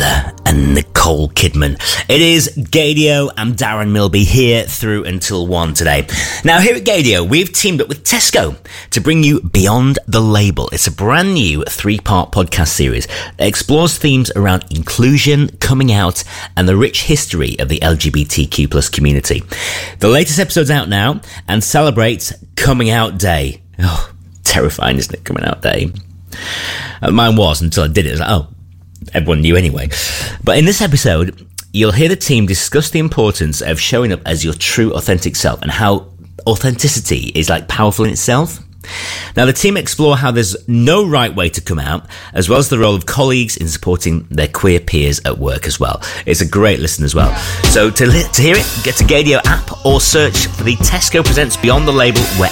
Miller and Nicole Kidman. It is Gaydio. I'm Darren Milby here through until 1 today. Now, here at Gaydio, we've teamed up with Tesco to bring you Beyond the Label. It's a brand new 3-part podcast series that explores themes around inclusion, coming out, and the rich history of the LGBTQ plus community. The latest episode's out now and celebrates Coming Out Day. Oh, terrifying, isn't it? Coming Out Day. Mine was until I did it. It was like, oh, everyone knew anyway. But in this episode, you'll hear the team discuss the importance of showing up as your true, authentic self and how authenticity is like powerful in itself. Now, the team explore how there's no right way to come out, as well as the role of colleagues in supporting their queer peers at work as well. It's a great listen as well. So to hear it, get to Gaydio app or search for the Tesco Presents Beyond the Label wherever